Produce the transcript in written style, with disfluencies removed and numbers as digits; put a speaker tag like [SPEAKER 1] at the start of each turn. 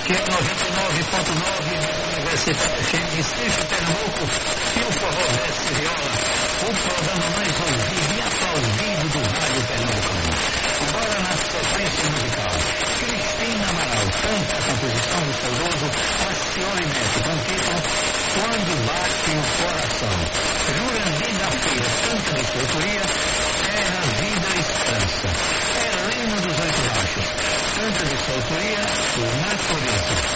[SPEAKER 1] que é 99.9 Universitário FM de Seixo, Pernambuco, e o Forró Mestre Viola, o programa mais ouvido e aplaudido do rádio pernambucano. Agora na sequência musical, Cristina Amaral canta a composição do saudoso Acioli Neto, com o título Quando Bate o Coração. Jurandir da Feira canta de sua autoria Terra, Vida e Esperança. Helena dos Oito Rachos canta de sua autoria o